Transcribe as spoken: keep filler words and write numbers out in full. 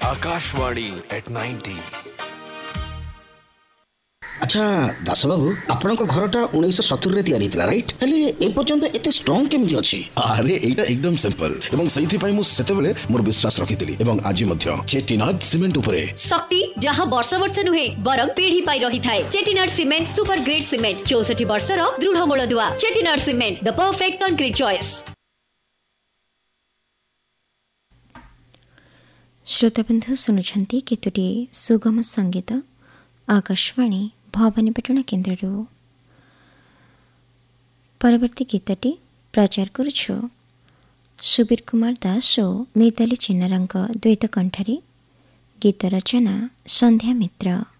Akashvani eight ninety. अच्छा दास बाबू आपण घरटा उन्नीस सत्तर तैयारी राइट हेले ए पर्यंत एते स्ट्रांग केमिति अछि? अरे एटा एकदम सिंपल एवं सही पई मु सेतेबेले मोर विश्वास रखितिली एवं आज मध्य चेटिनाड सीमेंट उपरे शक्ति जहां वर्ष वर्ष नुहे बरम पीढ़ी पाई रही थाए। Chettinad cement super grade cement चौसठ वर्ष रो दृढ़ मूलदुआ। Chettinad cement the perfect concrete choice. श्रोताबंधु सुनुछंती केतुटी सुगम संगीत आकाशवाणी भवानीपाटना केन्द्र। परवर्ती गीतटी प्रचार करुछु सुबीर कुमार दास और मिताली चिन्नारंग द्वैत कंठरी। गीत रचना संध्या मित्र।